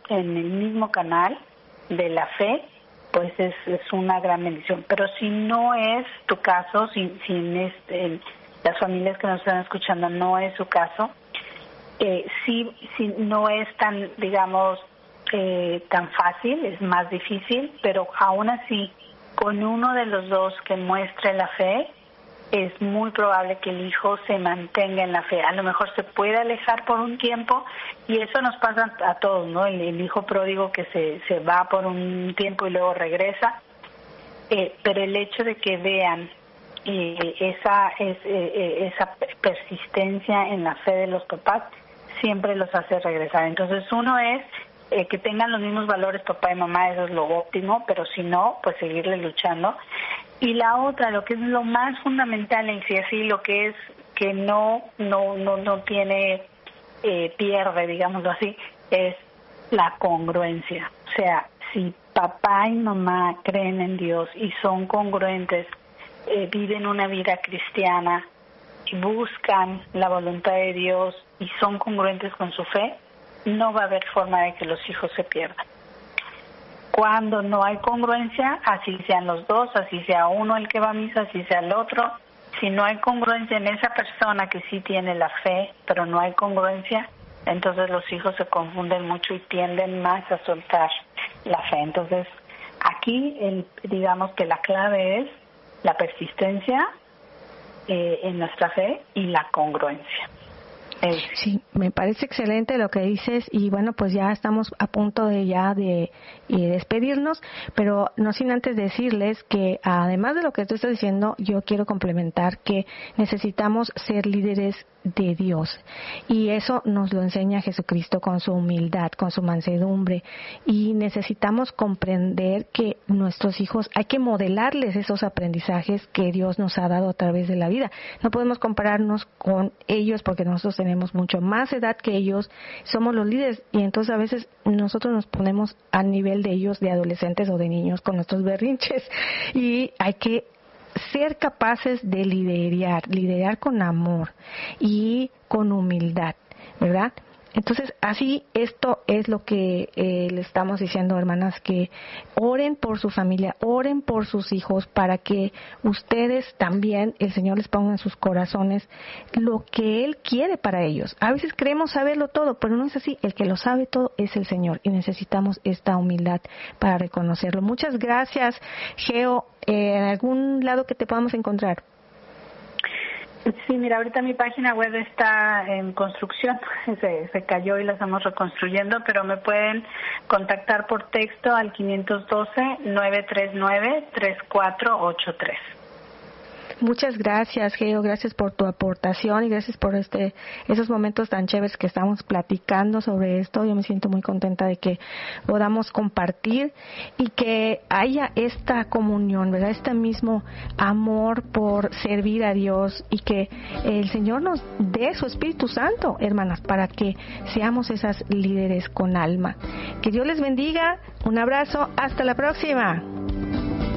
en el mismo canal de la fe, pues es una gran bendición. Pero si no es tu caso, si las familias que nos están escuchando no es su caso, si no es tan, digamos, tan fácil, es más difícil, pero aún así, con uno de los dos que muestre la fe, es muy probable que el hijo se mantenga en la fe. A lo mejor se puede alejar por un tiempo, y eso nos pasa a todos, ¿no? El hijo pródigo que se va por un tiempo y luego regresa, pero el hecho de que vean esa persistencia en la fe de los papás siempre los hace regresar. Entonces, uno es que tengan los mismos valores papá y mamá, eso es lo óptimo, pero si no, pues seguirle luchando. Y la otra, lo que es lo más fundamental en sí, así, lo que es que no tiene pierde, digámoslo así, es la congruencia. O sea, si papá y mamá creen en Dios y son congruentes, viven una vida cristiana y buscan la voluntad de Dios y son congruentes con su fe, no va a haber forma de que los hijos se pierdan. Cuando no hay congruencia, así sean los dos, así sea uno el que va a misa, así sea el otro, si no hay congruencia en esa persona que sí tiene la fe, pero no hay congruencia, entonces los hijos se confunden mucho y tienden más a soltar la fe. Entonces, aquí digamos que la clave es la persistencia en nuestra fe y la congruencia. Sí, me parece excelente lo que dices, y bueno, pues ya estamos a punto de despedirnos, pero no sin antes decirles que además de lo que tú estás diciendo, yo quiero complementar que necesitamos ser líderes de Dios, y eso nos lo enseña Jesucristo con su humildad, con su mansedumbre, y necesitamos comprender que nuestros hijos hay que modelarles esos aprendizajes que Dios nos ha dado a través de la vida. No podemos compararnos con ellos porque nosotros tenemos mucho más edad que ellos, somos los líderes, y entonces a veces nosotros nos ponemos a nivel de ellos, de adolescentes o de niños, con nuestros berrinches, y hay que ser capaces de liderar con amor y con humildad, ¿verdad? Entonces, así, esto es lo que le estamos diciendo, hermanas, que oren por su familia, oren por sus hijos, para que ustedes también, el Señor les ponga en sus corazones lo que Él quiere para ellos. A veces creemos saberlo todo, pero no es así. El que lo sabe todo es el Señor, y necesitamos esta humildad para reconocerlo. Muchas gracias, Geo. ¿En algún lado que te podamos encontrar? Sí, mira, ahorita mi página web está en construcción, se cayó y la estamos reconstruyendo, pero me pueden contactar por texto al 512-939-3483. Muchas gracias, Geo, gracias por tu aportación y gracias por esos momentos tan chéveres que estamos platicando sobre esto. Yo me siento muy contenta de que podamos compartir y que haya esta comunión, ¿verdad? Este mismo amor por servir a Dios, y que el Señor nos dé su Espíritu Santo, hermanas, para que seamos esas líderes con alma. Que Dios les bendiga, un abrazo, hasta la próxima.